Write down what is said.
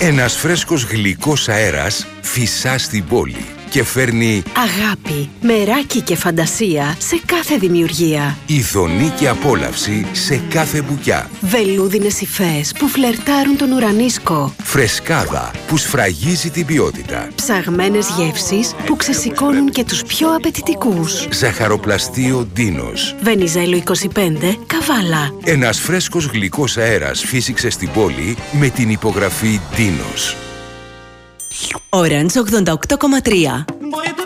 Ένας φρέσκος γλυκός αέρας φυσά στην πόλη και φέρνει αγάπη, μεράκι και φαντασία σε κάθε δημιουργία. ειδονή και απόλαυση σε κάθε μπουκιά. Βελούδινες υφές που φλερτάρουν τον ουρανίσκο. Φρεσκάδα που σφραγίζει την ποιότητα. Ψαγμένες γεύσεις που ξεσηκώνουν και τους πιο απαιτητικούς. Ζαχαροπλαστείο Ντίνος. Βενιζέλο 25, Καβάλα. Ένας φρέσκος γλυκός αέρας φύσηξε στην πόλη με την υπογραφή Ντίνος. Orange 88,3.